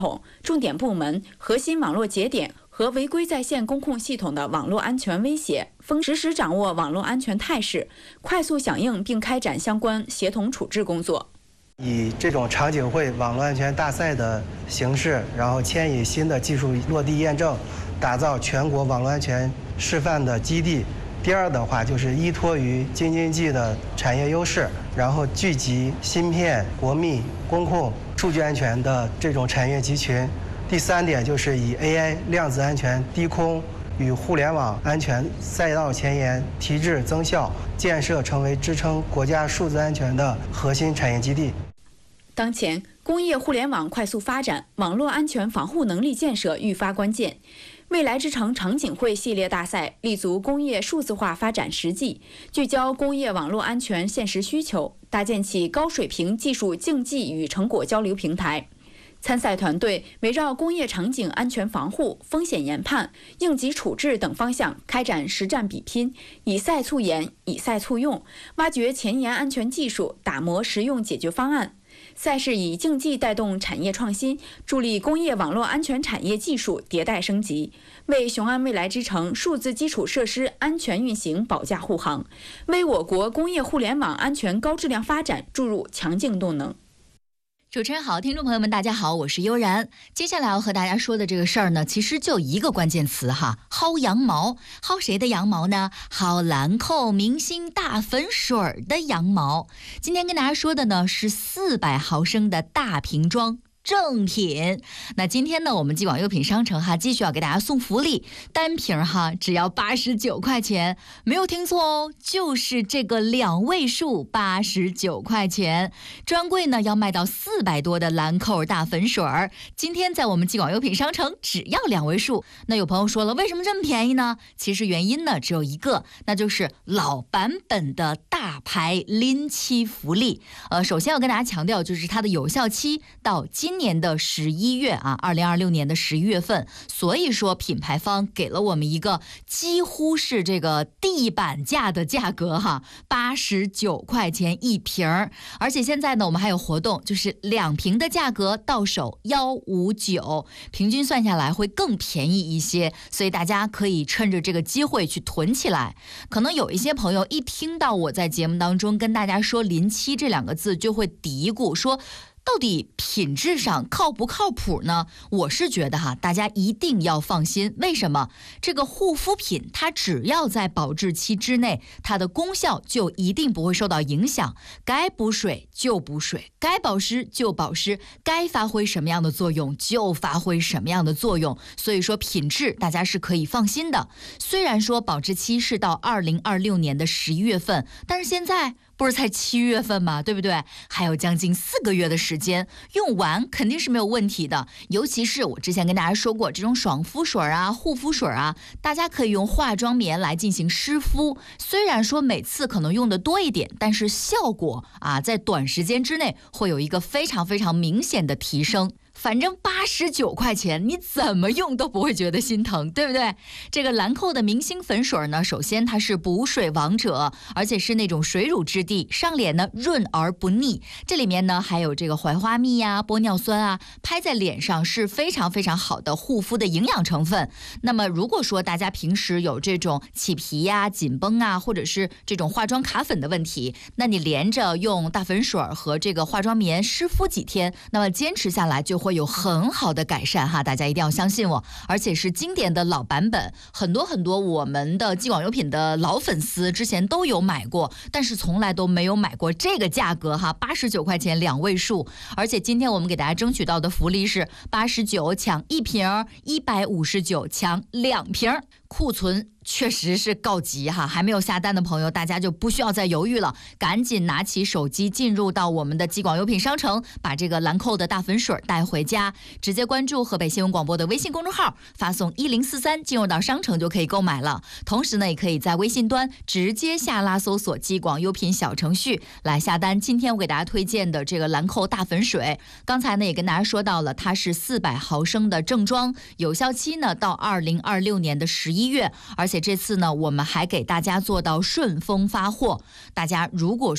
重点部门、核心网络节点和违规在线公控系统的网络安全威胁，实时掌握网络安全态势，快速响应并开展相关协同处置工作。 以这种场景会网络安全大赛的形式，然后牵引新的技术落地验证，打造全国网络安全示范的基地。第二的话，就是依托于京津冀的产业优势，然后聚集芯片、国密、工控、数据安全的这种产业集群。第三点就是以 AI、量子安全、低空与互联网安全赛道前沿提质增效，建设成为支撑国家数字安全的核心产业基地。 当前，工业互联网快速发展，网络安全防护能力建设愈发关键。未来之城场景会系列大赛立足工业数字化发展实际，聚焦工业网络安全现实需求，搭建起高水平技术竞技与成果交流平台。参赛团队围绕工业场景安全防护、风险研判、应急处置等方向开展实战比拼，以赛促研、以赛促用，挖掘前沿安全技术，打磨实用解决方案。赛事以竞技带动产业创新，助力工业网络安全产业技术迭代升级，为雄安未来之城数字基础设施安全运行保驾护航，为我国工业互联网安全高质量发展注入强劲动能。 主持人好，听众朋友们大家好，我是悠然。接下来要和大家说的这个事儿呢，其实就一个关键词哈，薅羊毛。薅谁的羊毛呢？薅兰蔻明星大粉水的羊毛。今天跟大家说的呢是400毫升的大瓶装正品。那今天呢，我们继广优品商城继续要给大家送福利，单瓶只要89块钱，没有听错哦，就是这个2位数89块钱。专柜呢要卖到400多的兰蔻大粉水儿，今天在我们继广优品商城只要2位数。那有朋友说了，为什么这么便宜呢？其实原因呢只有一个，那就是老版本的大牌临期福利。首先要跟大家强调，就是它的有效期到今年的11月2026年的11月份，所以说品牌方给了我们一个几乎是这个地板价的价格89块钱一瓶。而且现在呢，我们还有活动，就是2瓶的价格到手159，平均算下来会更便宜一些，所以大家可以趁着这个机会去囤起来。可能有一些朋友一听到我在节目当中跟大家说临期这2个字，就会嘀咕说，到底品质上靠不靠谱呢？我是觉得大家一定要放心。为什么？这个护肤品它只要在保质期之内，它的功效就一定不会受到影响。该补水就补水，该保湿就保湿，该发挥什么样的作用就发挥什么样的作用。所以说品质大家是可以放心的。虽然说保质期是到2026年的11月份，但是现在不是才7月份吗？对不对？还有将近4个月的时间，用完肯定是没有问题的。尤其是我之前跟大家说过，这种爽肤水护肤水大家可以用化妆棉来进行湿敷。虽然说每次可能用的多一点，但是效果在短时间之内会有一个非常非常明显的提升。反正89块钱，你怎么用都不会觉得心疼，对不对？这个兰蔻的明星粉水呢，首先它是补水王者，而且是那种水乳质地，上脸呢润而不腻。这里面呢还有这个槐花蜜玻尿酸拍在脸上是非常非常好的护肤的营养成分。那么如果说大家平时有这种起皮紧绷或者是这种化妆卡粉的问题，那你连着用大粉水和这个化妆棉湿敷几天，那么坚持下来就会有很好的改善大家一定要相信我，而且是经典的老版本，很多我们的继广优品的老粉丝之前都有买过，但是从来都没有买过这个价格89块钱2位数。而且今天我们给大家争取到的福利是89抢1瓶，159抢2瓶，库存确实是告急还没有下单的朋友，大家就不需要再犹豫了，赶紧拿起手机进入到我们的继广优品商城，把这个兰蔻的大粉水带回家，直接关注河北新闻广播的微信公众号，发送1043进入到商城就可以购买了。同时呢，也可以在微信端直接下拉搜索继广优品小程序来下单。今天我给大家推荐的这个兰蔻大粉水，刚才呢也跟大家说到了，它是400毫升的正装，有效期呢到2026年的11月，而且这次呢我们还给大家做到顺丰发货。大家如果说